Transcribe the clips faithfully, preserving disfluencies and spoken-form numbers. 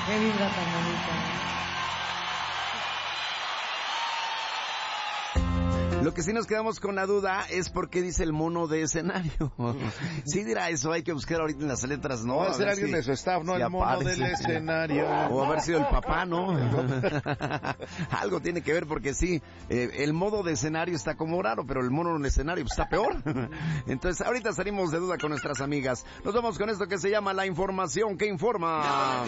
Qué vibra tan bonita. Lo que sí nos quedamos con la duda es por qué dice el mono de escenario. Sí dirá eso, hay que buscar ahorita en las letras, ¿no? No, va a ser ver alguien si, de su staff, ¿no? si El mono aparece. del escenario. O haber sido el papá, ¿no? Algo tiene que ver porque sí, eh, el modo de escenario está como raro, pero el mono del escenario pues, está peor. Entonces, ahorita salimos de duda con nuestras amigas. Nos vamos con esto que se llama la información que informa.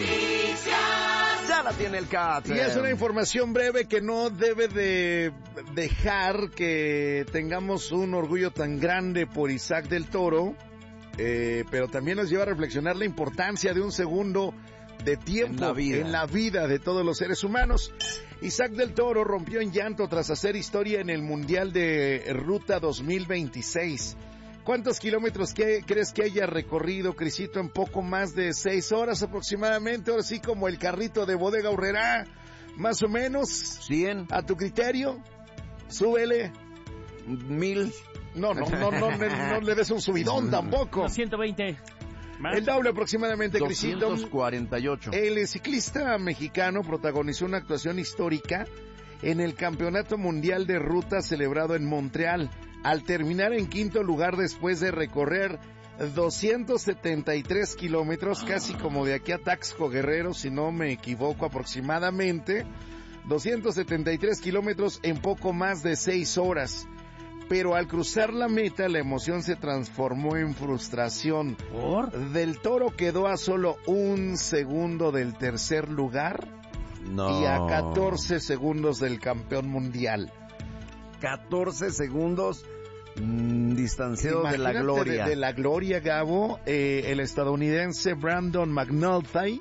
Ya la tiene el Cat. Y es una información breve que no debe de dejar que tengamos un orgullo tan grande por Isaac del Toro, eh, pero también nos lleva a reflexionar la importancia de un segundo de tiempo en la vida, en la vida de todos los seres humanos. Isaac del Toro rompió en llanto tras hacer historia en el Mundial de Ruta dos mil veintiséis. ¿Cuántos kilómetros que, crees que haya recorrido, Crisito? En poco más de seis horas aproximadamente, ahora sí como el carrito de Bodega Aurrerá, más o menos. ¿Cien? ¿A tu criterio? Súbele. ¿Mil? No, no, no, no, no, no le des un subidón tampoco. ciento veinte. ¿Más? El doble aproximadamente, Crisito. doscientos cuarenta y ocho. El ciclista mexicano protagonizó una actuación histórica en el Campeonato Mundial de Ruta celebrado en Montreal, al terminar en quinto lugar después de recorrer doscientos setenta y tres kilómetros, casi como de aquí a Taxco Guerrero, si no me equivoco aproximadamente, doscientos setenta y tres kilómetros en poco más de seis horas. Pero al cruzar la meta, la emoción se transformó en frustración. ¿Por? Del Toro quedó a solo un segundo del tercer lugar No. y a catorce segundos del campeón mundial. catorce segundos mmm, distanciado de la gloria. De, de la gloria, Gabo. Eh, el estadounidense Brandon McNulty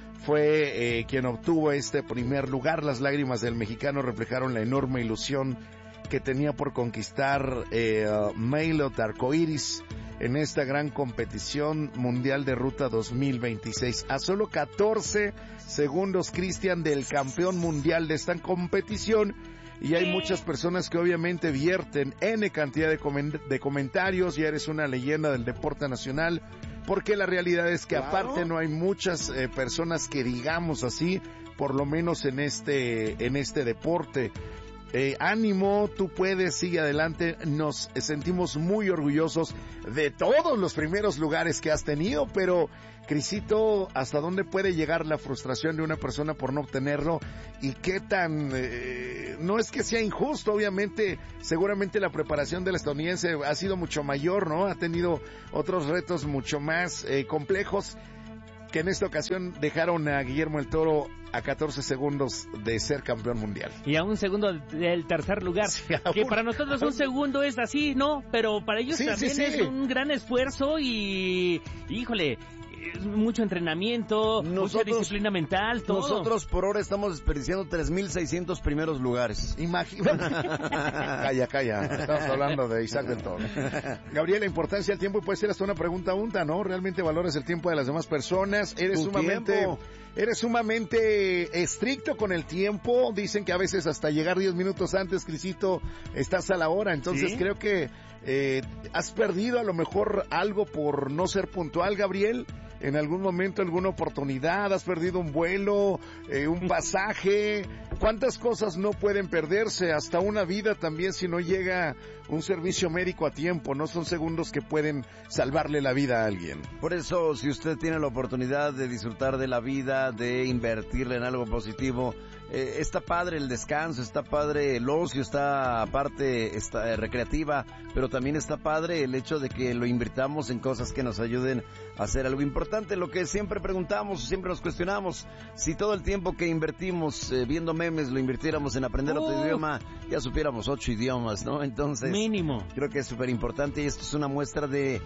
fue eh, quien obtuvo este primer lugar. Las lágrimas del mexicano reflejaron la enorme ilusión que tenía por conquistar eh, uh, Maillot Arcoiris en esta gran competición mundial de ruta dos mil veintiséis. A solo catorce segundos, Cristian, del campeón mundial de esta competición. Y hay muchas personas que obviamente vierten N cantidad de, coment- de comentarios. Ya eres una leyenda del deporte nacional. Porque la realidad es que, claro, aparte no hay muchas eh, personas que digamos así, por lo menos en este, en este deporte. Eh, ánimo, tú puedes, sigue adelante. Nos sentimos muy orgullosos de todos los primeros lugares que has tenido, pero, Crisito, ¿hasta dónde puede llegar la frustración de una persona por no obtenerlo? Y qué tan, eh, no es que sea injusto, obviamente, seguramente la preparación del estadounidense ha sido mucho mayor, ¿no? Ha tenido otros retos mucho más eh, complejos, que en esta ocasión dejaron a Guillermo el Toro a catorce segundos de ser campeón mundial. Y a un segundo del tercer lugar. Sí, que un... para nosotros un segundo es así, ¿no? Pero para ellos sí, también sí, sí. es un gran esfuerzo y, híjole, mucho entrenamiento, nosotros, mucha disciplina mental, todo. Nosotros por hora estamos desperdiciando tres mil seiscientos primeros lugares. Imagínate. Calla, calla. Estamos hablando de Isaac del Toro. Gabriel, la importancia del tiempo puede ser hasta una pregunta unta, ¿no? ¿Realmente valoras el tiempo de las demás personas? Eres ¿Tu sumamente, tiempo? eres sumamente estricto con el tiempo. Dicen que a veces hasta llegar diez minutos antes, Crisito, estás a la hora. Entonces ¿sí? creo que eh, has perdido a lo mejor algo por no ser puntual, Gabriel. En algún momento, alguna oportunidad, has perdido un vuelo, eh, un pasaje. ¿Cuántas cosas no pueden perderse? Hasta una vida también, si no llega un servicio médico a tiempo, no son segundos que pueden salvarle la vida a alguien. Por eso, si usted tiene la oportunidad de disfrutar de la vida, de invertirle en algo positivo, eh, está padre el descanso, está padre el ocio, está parte está, eh, recreativa, pero también está padre el hecho de que lo invirtamos en cosas que nos ayuden a hacer algo importante. Lo que siempre preguntamos, siempre nos cuestionamos, si todo el tiempo que invertimos eh, viendo memes lo invirtiéramos en aprender uh. otro idioma, ya supiéramos ocho idiomas, ¿no? Entonces, mínimo. Creo que es súper importante y esto es una muestra de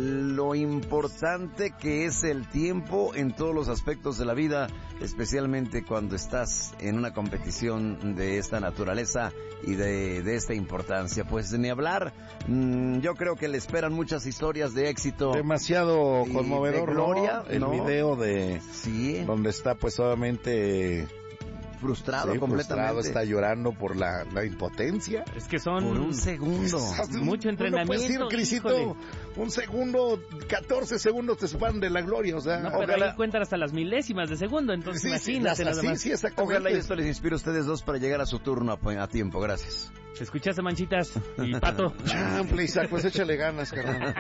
lo importante que es el tiempo en todos los aspectos de la vida, especialmente cuando estás en una competición de esta naturaleza y de, de esta importancia. Pues ni hablar, mmm, yo creo que le esperan muchas historias de éxito. Demasiado conmovedor, de gloria, ¿no? El ¿no? video de sí. donde está pues obviamente frustrado sí, completamente. Frustrado, está llorando por la, la impotencia. Es que son... Por un segundo. Mucho entrenamiento. No puedes ir, Crisito, un segundo, catorce segundos te separan de la gloria, o sea... No, pero ojalá... ahí cuentan hasta las milésimas de segundo, entonces sí, imagínate. Sí, sí, sí, exactamente. Ojalá y esto les inspire a ustedes dos para llegar a su turno a, a tiempo, gracias. ¿Te escuchaste, Manchitas? Y Pato. Chample, Isaac, pues échale ganas, carnal.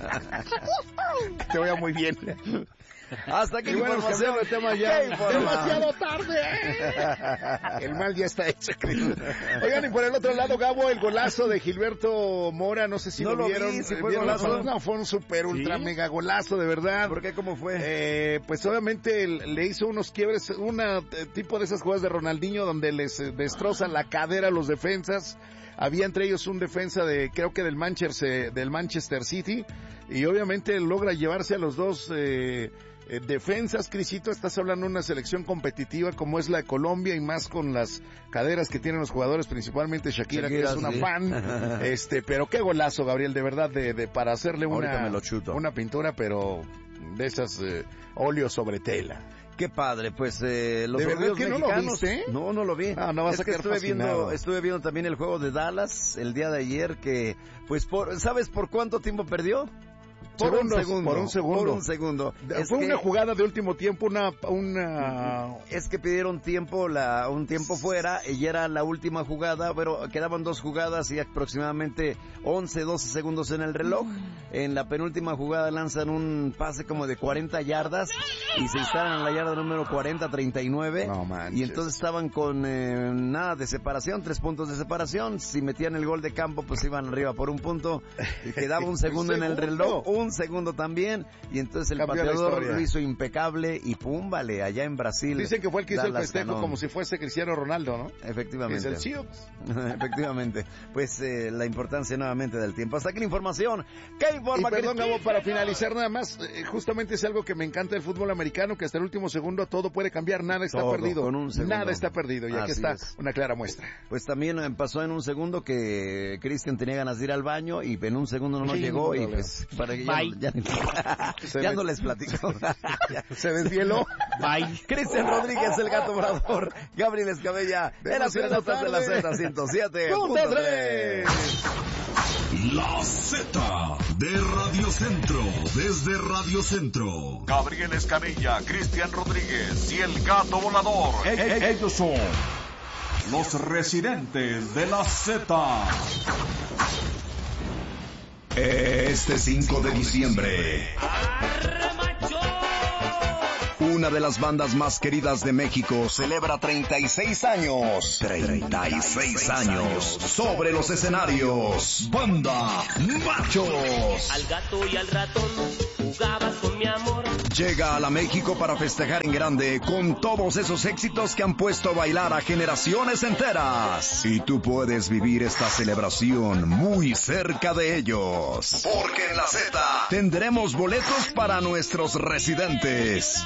Te vaya muy bien. Hasta aquí, bueno, información de tema ya. Demasiado tarde. El mal ya está hecho, creo. Oigan, y por el otro lado, Gabo, el golazo de Gilberto Mora, no sé si no lo, lo vieron. Vi, si fue ¿Vieron golazo? No, fue un super ultra ¿Sí? mega golazo, de verdad. ¿Por qué? ¿Cómo fue? Eh, pues obviamente le hizo unos quiebres, un tipo de esas jugadas de Ronaldinho donde les destroza la cadera a los defensas. Había entre ellos un defensa de, creo que del Manchester, del Manchester City, y obviamente logra llevarse a los dos eh, eh, defensas, Crisito. Estás hablando de una selección competitiva como es la de Colombia, y más con las caderas que tienen los jugadores, principalmente Shakira, Shakira que es una sí. fan. este, pero qué golazo, Gabriel, de verdad, de, de para hacerle una, una pintura, pero de esas eh, óleo sobre tela. Qué padre, pues eh, los ¿De verdad que mexicanos, no lo viste? No, no lo vi. Ah, no vas es a que quedar estuve fascinado. viendo, estuve viendo también el juego de Dallas el día de ayer, que pues por, ¿sabes por cuánto tiempo perdió? Por Segundos, un segundo. Por un segundo. Por un segundo. Es Fue que, una jugada de último tiempo, una, una... Es que pidieron tiempo, la, un tiempo fuera, y era la última jugada, pero quedaban dos jugadas y aproximadamente once, doce segundos en el reloj. En la penúltima jugada lanzan un pase como de cuarenta yardas y se instalan en la yarda número cuarenta, treinta y nueve. No manches. Y entonces estaban con eh, nada de separación, tres puntos de separación. Si metían el gol de campo, pues iban arriba por un punto. Y quedaba un segundo en el reloj, un segundo también, y entonces el Cambió pateador lo hizo impecable y pum, vale, allá en Brasil. Dicen que fue el que hizo Dallas el festejo ganó. Como si fuese Cristiano Ronaldo, ¿no? Efectivamente. Es el Chips. Efectivamente. Pues eh, la importancia nuevamente del tiempo. Hasta aquí la información. ¿Qué informa? Y perdón, Gabo, para finalizar nada más, eh, justamente es algo que me encanta del fútbol americano, que hasta el último segundo todo puede cambiar, nada está todo, perdido. Con un segundo. Nada está perdido, y aquí Así está es. una clara muestra. Pues también eh, pasó en un segundo que Cristian tenía ganas de ir al baño y en un segundo no nos sí, llegó no, y no, pues para que Bye. ya, ya, ya no les platico. Se desvieló. Bye. Cristian Rodríguez, el Gato Volador. Gabriel Escabella, en las notas de la Z ciento siete punto tres. La Z de Radio Centro, desde Radio Centro. Gabriel Escamilla, Cristian Rodríguez y el Gato Volador. E- e- ellos son los residentes de la Z. Este cinco de diciembre, una de las bandas más queridas de México celebra treinta y seis años. treinta y seis años sobre los escenarios. Banda Machos. Al gato y al ratón jugabas con mi amor. Llega a la México para festejar en grande con todos esos éxitos que han puesto a bailar a generaciones enteras. Y tú puedes vivir esta celebración muy cerca de ellos. Porque en la Z tendremos boletos para nuestros residentes.